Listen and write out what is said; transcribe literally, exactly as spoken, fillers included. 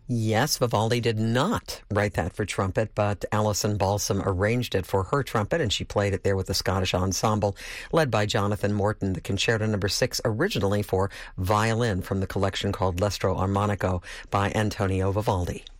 Yes, Vivaldi did not write that for trumpet, but Alison Balsam arranged it for her trumpet, and she played it there with the Scottish Ensemble, led by Jonathan Morton. The Concerto Number Six, originally for violin from the collection called L'Estro Armonico by Antonio Vivaldi.